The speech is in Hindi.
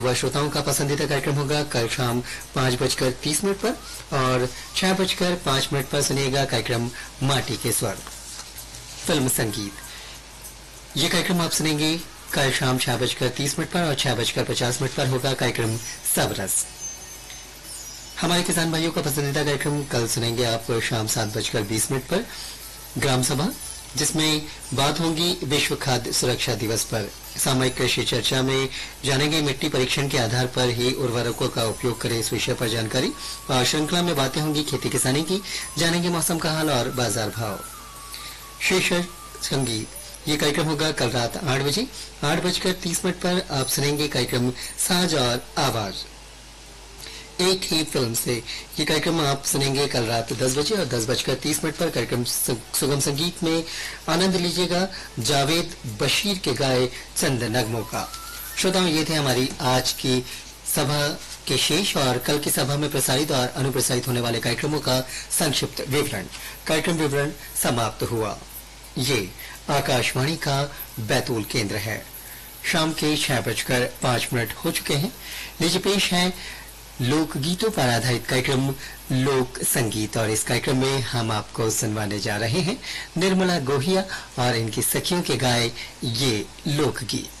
वह श्रोताओं का पसंदीदा कार्यक्रम होगा कल शाम 5:30 पर और 6:05 पर सुनिएगा कार्यक्रम माटी के स्वर फिल्म संगीत। ये कार्यक्रम आप सुनेंगे कल शाम 6:30 पर और 6:50 पर होगा कार्यक्रम सबरस। हमारे किसान भाइयों का पसंदीदा कार्यक्रम कल सुनेंगे आप शाम 7:20 पर ग्राम सभा, जिसमें बात होगी विश्व खाद्य सुरक्षा दिवस पर। सामयिक कृषि चर्चा में जानेंगे मिट्टी परीक्षण के आधार पर ही उर्वरकों का उपयोग करें, इस विषय पर जानकारी। और श्रृंखला में बातें होंगी खेती किसानी की, जानेंगे मौसम का हाल और बाजार भाव। शीर्षक संगीत। ये कार्यक्रम होगा कल रात 8 बजे। 8:30 पर आप सुनेंगे कार्यक्रम साज और आवाज, एक ही फिल्म से। ये कार्यक्रम आप सुनेंगे कल रात 10 बजे और 10:30 पर कार्यक्रम सुगम संगीत में आनंद लीजिएगा जावेद बशीर के गाए चंद नगमों का। श्रोताओं, ये थे हमारी आज की सभा के शेष और कल की सभा में प्रसारित और अनुप्रसारित होने वाले कार्यक्रमों का संक्षिप्त विवरण। कार्यक्रम विवरण समाप्त हुआ। ये आकाशवाणी का बैतूल केंद्र है। शाम के 6:05 हो चुके हैं। लीजिए पेश है लोकगीतों पर आधारित कार्यक्रम लोक संगीत, और इस कार्यक्रम में हम आपको सुनवाने जा रहे हैं निर्मला गोहिया और इनकी सखियों के गाए ये लोकगीत।